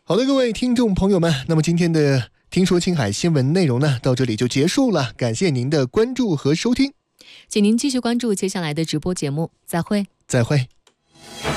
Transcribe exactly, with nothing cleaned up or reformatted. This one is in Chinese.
好的，各位听众朋友们，那么今天的听说青海新闻内容呢，到这里就结束了，感谢您的关注和收听， 请您继续关注接下来的直播节目，再会。 再会。